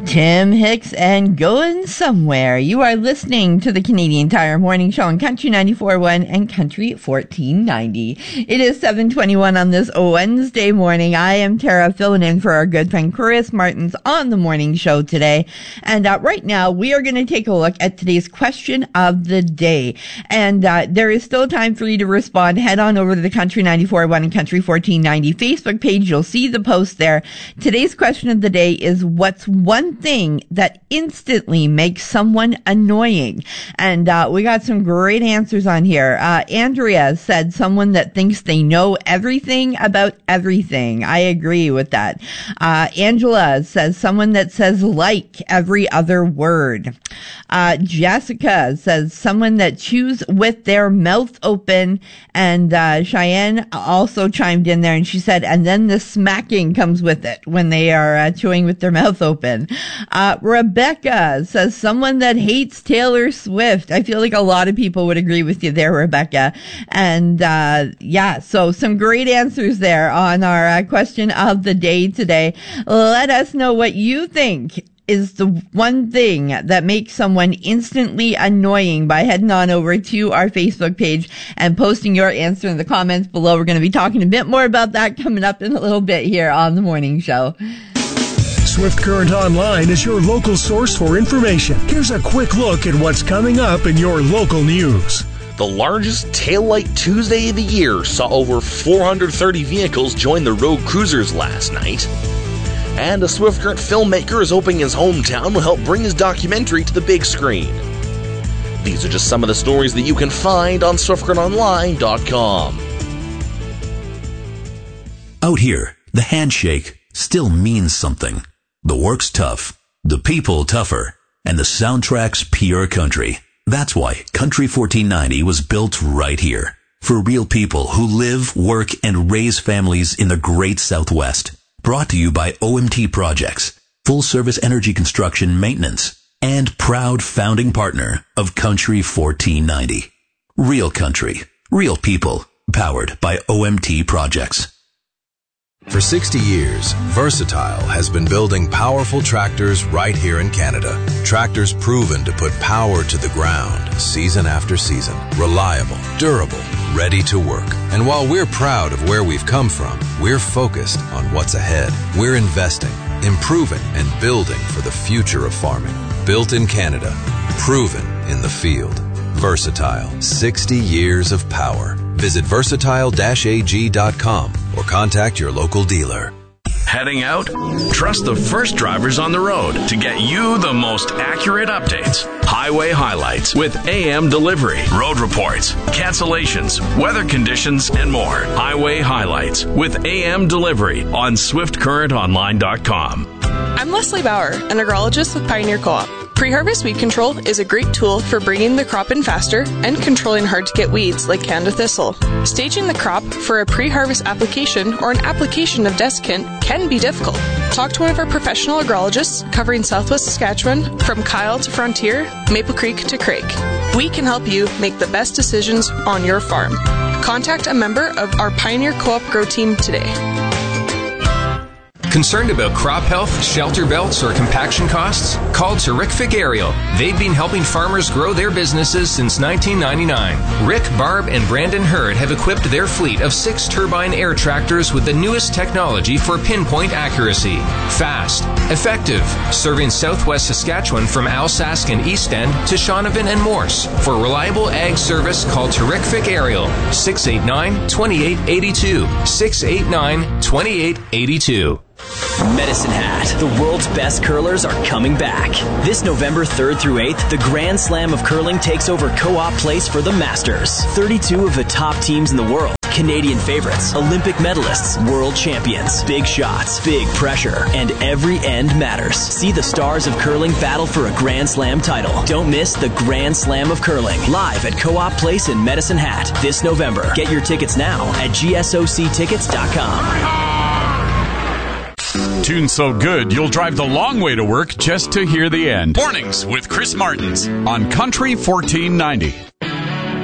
Tim Hicks and Going Somewhere. You are listening to the Canadian Tire Morning Show on Country 94.1 and Country 1490. It is 7:21 on this Wednesday morning. I am Tara, filling in for our good friend Chris Martins on the morning show today. And right now, we are going to take a look at today's question of the day. And there is still time for you to respond. Head on over to the Country 94.1 and Country 1490 Facebook page. You'll see the post there. Today's question of the day is, what's one thing that instantly makes someone annoying? And we got some great answers on here. Andrea said someone that thinks they know everything about everything. I agree with that. Angela says someone that says like every other word. Jessica says someone that chews with their mouth open. And Cheyenne also chimed in there and she said, and then the smacking comes with it when they are chewing with their mouth open. Rebecca says someone that hates Taylor Swift. I feel like a lot of people would agree with you there, Rebecca. And so some great answers there on our question of the day today. Let us know what you think is the one thing that makes someone instantly annoying by heading on over to our Facebook page and posting your answer in the comments below. We're going to be talking a bit more about that coming up in a little bit here on the morning show. Swift Current Online is your local source for information. Here's a quick look at what's coming up in your local news. The largest Taillight Tuesday of the year saw over 430 vehicles join the road cruisers last night. And a Swift Current filmmaker is hoping his hometown will help bring his documentary to the big screen. These are just some of the stories that you can find on SwiftCurrentOnline.com. Out here, the handshake still means something. The work's tough, the people tougher, and the soundtrack's pure country. That's why Country 1490 was built right here. For real people who live, work, and raise families in the great Southwest. Brought to you by OMT Projects, full-service energy construction maintenance, and proud founding partner of Country 1490. Real country, real people, powered by OMT Projects. For 60 years, Versatile has been building powerful tractors right here in Canada. Tractors proven to put power to the ground season after season. Reliable, durable, ready to work. And while we're proud of where we've come from, we're focused on what's ahead. We're investing, improving, and building for the future of farming. Built in Canada, proven in the field. Versatile, 60 years of power. Visit versatile-ag.com or contact your local dealer. Heading out? Trust the first drivers on the road to get you the most accurate updates. Highway highlights with AM delivery, road reports, cancellations, weather conditions, and more. Highway highlights with AM delivery on SwiftCurrentOnline.com. I'm Leslie Bauer, an agrologist with Pioneer Co-op. Pre-harvest weed control is a great tool for bringing the crop in faster and controlling hard-to-get weeds like Canada thistle. Staging the crop for a pre-harvest application or an application of desiccant can be difficult. Talk to one of our professional agrologists covering Southwest Saskatchewan from Kyle to Frontier, Maple Creek to Craig. We can help you make the best decisions on your farm. Contact a member of our Pioneer Co-op Grow Team today. Concerned about crop health, shelter belts, or compaction costs? Call Terrific Aerial. They've been helping farmers grow their businesses since 1999. Rick, Barb, and Brandon Hurd have equipped their fleet of 6 turbine air tractors with the newest technology for pinpoint accuracy. Fast, effective, serving Southwest Saskatchewan from Alsace and East End to Shaunavon and Morse. For reliable ag service, call Terrific Aerial, 689-2882, 689-2882. Medicine Hat. The world's best curlers are coming back. This November 3rd through 8th, the Grand Slam of Curling takes over Co-op Place for the Masters. 32 of the top teams in the world. Canadian favorites, Olympic medalists, world champions, big shots, big pressure, and every end matters. See the stars of curling battle for a Grand Slam title. Don't miss the Grand Slam of Curling, live at Co-op Place in Medicine Hat this November. Get your tickets now at gsoctickets.com. Tune so good, you'll drive the long way to work just to hear the end. Mornings with Chris Martins on Country 1490.